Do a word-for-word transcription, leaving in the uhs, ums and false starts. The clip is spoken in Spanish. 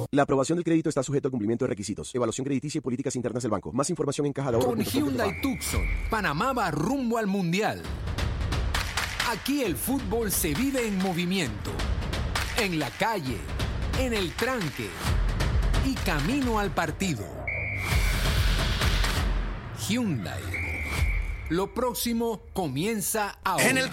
La aprobación del crédito está sujeto a cumplimiento de requisitos, evaluación crediticia y políticas internas del banco. Más información en caja de ahorro. Con Hyundai Tucson, Panamá va rumbo al Mundial. Aquí el fútbol se vive en movimiento, en la calle, en el tranque y camino al partido. Hyundai. Lo próximo comienza ahora. En el